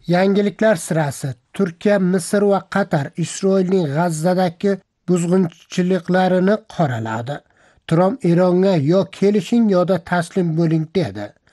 Yangiliklar sirasi. Turkiya, Misr va Qatar Isroilning G'azzadagi buzg'unchiliklarini qoraladi. Tramp Eronga yo kelishing yoda taslim bo'ling dedi.